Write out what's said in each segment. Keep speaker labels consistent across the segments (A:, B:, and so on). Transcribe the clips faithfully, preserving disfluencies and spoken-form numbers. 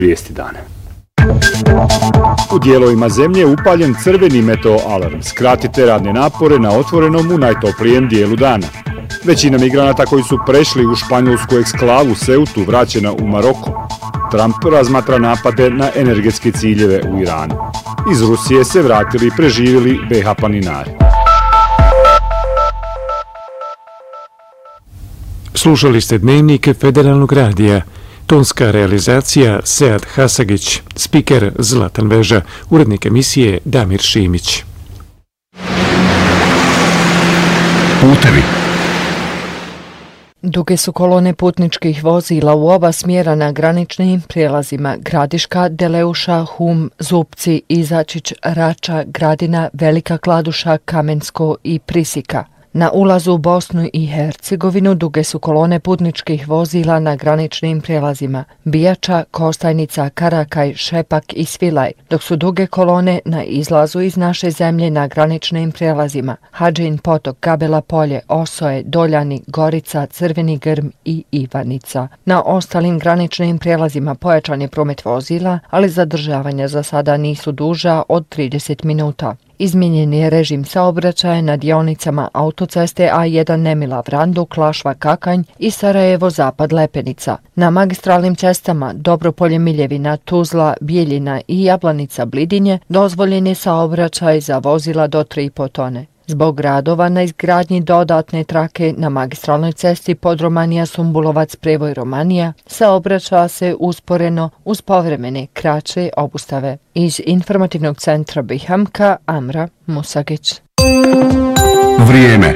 A: Vijesti dana. U dijelovima zemlje upaljen crveni meteo-alarm. Skratite radne napore na otvorenom u najtoplijem dijelu dana. Većina migranata koji su prešli u španjolsku eksklavu Ceutu vraćena u Maroko. Trump razmatra napade na energetske ciljeve u Iranu. Iz Rusije se vratili i preživjeli be ha planinari.
B: Slušali ste dnevnik Federalnog radija. Tonska realizacija Sead Hasagić, spiker Zlatan Veža, urednik emisije Damir Šimić.
C: Putevi.
D: Duge su kolone putničkih vozila u oba smjera na graničnim prijelazima Gradiška, Deleuša, Hum, Zupci, Izačić, Rača, Gradina, Velika Kladuša, Kamensko i Prisika. Na ulazu u Bosnu i Hercegovinu duge su kolone putničkih vozila na graničnim prijelazima Bijača, Kostajnica, Karakaj, Šepak i Svilaj, dok su duge kolone na izlazu iz naše zemlje na graničnim prijelazima Hadžin Potok, Gabela Polje, Osoje, Doljani, Gorica, Crveni Grm i Ivanica. Na ostalim graničnim prijelazima pojačan je promet vozila, ali zadržavanja za sada nisu duža od trideset minuta. Izmijenjen je režim saobraćaja na dionicama autoceste A jedan Nemila Vrandu, Klašva Kakanj i Sarajevo Zapad Lepenica. Na magistralnim cestama Dobropolje Miljevina, Tuzla, Bijeljina i Jablanica Blidinje dozvoljen je saobraćaj za vozila do tri i po tone. Zbog radova na izgradnji dodatne trake na magistralnoj cesti Podromanija Sumbulovac Prevoj Romanija saobraća se usporeno uz povremene kraće obustave. Iz informativnog centra Bihamka, Amra Musagić.
C: Vrijeme.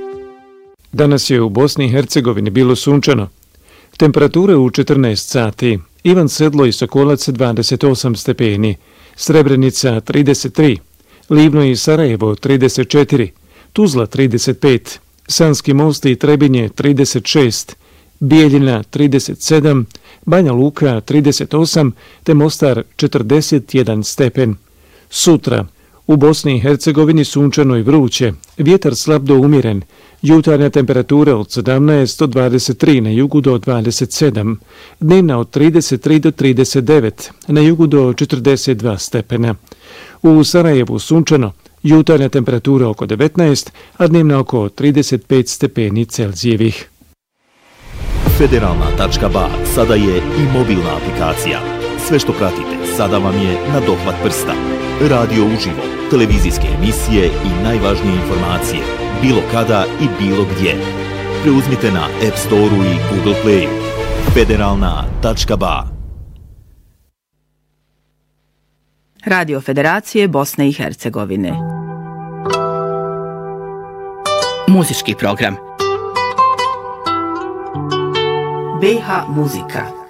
B: Danas je u Bosni i Hercegovini bilo sunčano. Temperature u četrnaest sati. Ivan Sedlo i Sokolac dvadeset osam stepeni. Srebrenica trideset tri. Livno i Sarajevo trideset četiri, Tuzla trideset pet, Sanski Most i Trebinje trideset šest, Bijeljina trideset sedam, Banja Luka trideset osam te Mostar četrdeset jedan stepen. Sutra u Bosni i Hercegovini sunčano i vruće, vjetar slab do umjeren, jutarnja temperatura od sedamnaest do dvadeset tri, na jugu do dvadeset sedam, dnevna od trideset tri do trideset devet, na jugu do četrdeset dva stepena. U Sarajevu sunčano, jutarnja temperatura oko devetnaest, a dnevna oko trideset pet stepeni Celzijevih.
E: Federalna tačka ba sada je i mobilna aplikacija. Sve što pratite sada vam je na dohvat prsta. Radio uživo, televizijske emisije i najvažnije informacije, bilo kada i bilo gdje. Preuzmite na App Store-u i Google Play-u. Federalna tačka ba.
F: Radio Federacije Bosne i Hercegovine. Muzički program. be ha muzika.